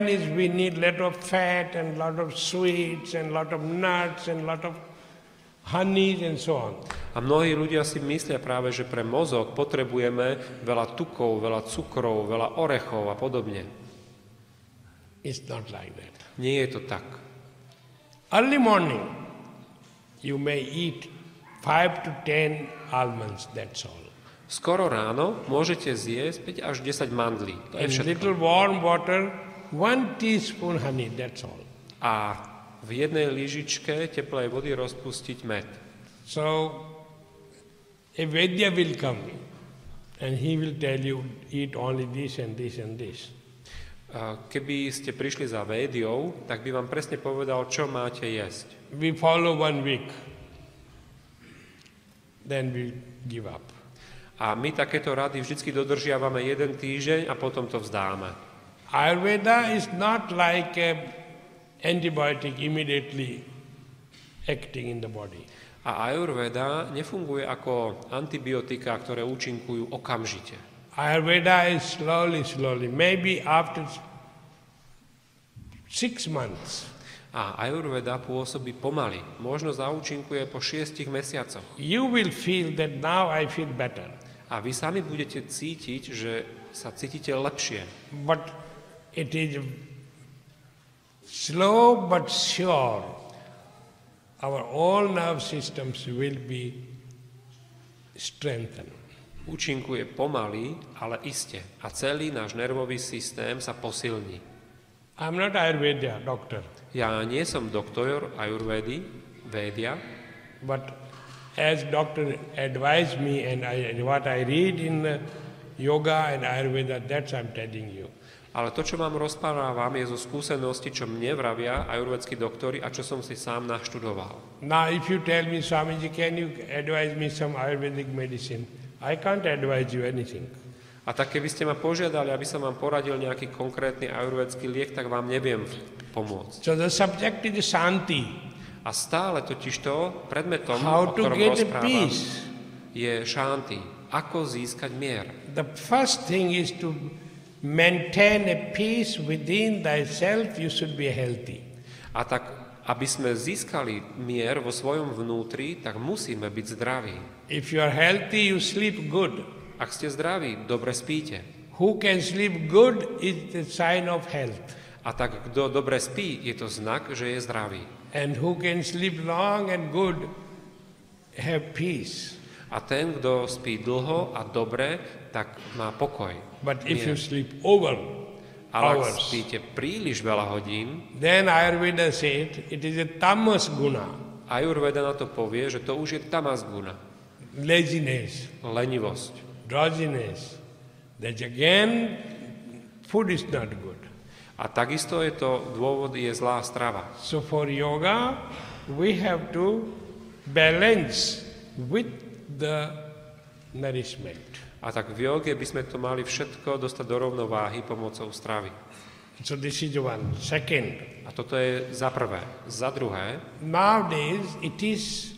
is we need lot of fat and lot of sweets and lot of nuts and lot of honey and so on. A mnohí ľudia si myslia práve, že pre mozog potrebujeme veľa tukov, veľa cukrov, veľa orechov a podobne. It's not like that. Nie je to tak. Early morning, you may eat 5 to 10 almonds, that's all. Skoro ráno môžete zjesť 5 až 10 mandlí. To je In všetko. little warm water, 1 teaspoon honey, that's all. A v jednej lyžičke teplej vody rozpustiť med. So, a Vedya will come and he will tell you, eat only this and this and this. Keby ste prišli za Védiou, tak by vám presne povedal, čo máte jesť. We follow 1 week, then we give up. A my takéto rady vždy dodržiavame 1 týždeň a potom to vzdáme. Ayurveda is not like an antibiotic immediately acting in the body. A Ayurveda nefunguje ako antibiotika, ktoré účinkujú okamžite. Ayurveda is slowly, maybe after 6 months. A Ayurveda pôsobí pomaly. Možno zaúčinkuje po 6 mesiacoch. You will feel that now I feel better. A vy sami budete cítiť, že sa cítite lepšie. But it is slow but sure. Our all nerve systems will be strengthened. Účinkuje pomaly, ale iste. A celý náš nervový systém sa posilní. I'm not Ayurveda doctor. Ja nie som doktor Ayurvedy, Védia, but as doctor advised me and what I read in yoga and Ayurveda, that's I'm telling you. ale to, čo vám rozprávam, je zo skúsenosti, čo mne vravia ajurvédski doktori a čo som si sám naštudoval. Now if you tell me, Swamiji, can you advise me some Ayurvedic medicine? I can't advise you anything. A tak keby ste ma požiadali, aby som vám poradil nejaký konkrétny ajurvédsky liek, tak vám neviem pomôcť. So the subject is Shanti. A stále totižto predmetom, o How to ktorom get a rozprávam, peace. je šanty. Ako získať mier. The first thing is to maintain a peace within thyself, you should be healthy. A tak, aby sme získali mier vo svojom vnútri, tak musíme byť zdraví. If you are healthy, you sleep good. Ak ste zdraví, dobre spíte. Who can sleep good is the sign of health. A tak, kto dobre spí, je to znak, že je zdravý. And who can sleep long and good, have peace. A ten, kto spí dlho a dobre, tak má pokoj. But if mier. you sleep over Ale ak hours, spíte príliš veľa hodín, then Ayurveda said it is a tamas guna, Ayurveda na to povie, že to už je tamas guna. laziness, Lenivosť. drowsiness. That again, food is not good. A takisto je to dôvod, je zlá strava. So for yoga, we have to balance with the nourishment. A tak v joge by sme to mali všetko dostať do rovnováhy pomocou stravy. So this is one. Second, A toto je za prvé. Za druhé, nowadays it is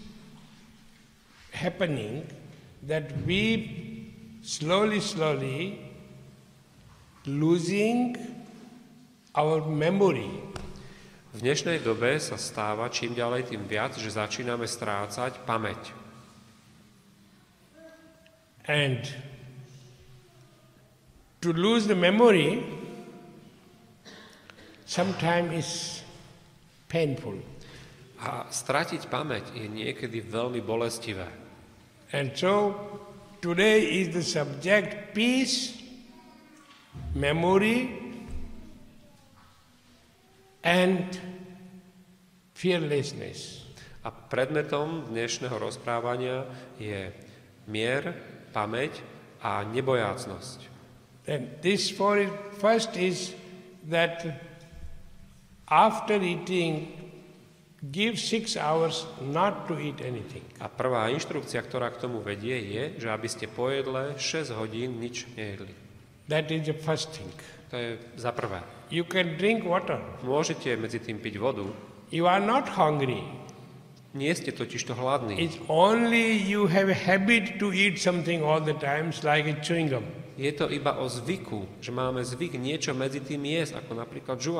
happening that we slowly losing our memory. v dnešnej dobe sa stáva čím ďalej tým viac, že začíname strácať pamäť. And to lose the memory sometimes is painful. A stratiť pamäť je niekedy veľmi bolestivé. And so today is the subject peace, memory, and fearlessness. A predmetom dnešného rozprávania je mier, pamäť a nebojácnosť. And this first is that after eating, give 6 hours not to eat anything. A prvá inštrukcia, ktorá k tomu vedie, je, že aby ste po jedle 6 hodín nič nejedli. That is the first thing. To je za prvé. You can drink water. Môžete medzi tým piť vodu. You are not hungry. Nie ste totižto hladní. It's only you have a habit to eat something all the times like a chewing gum. Je to iba o zvyku, že máme zvyk niečo medzi tým jesť, ako napríklad žuvačku.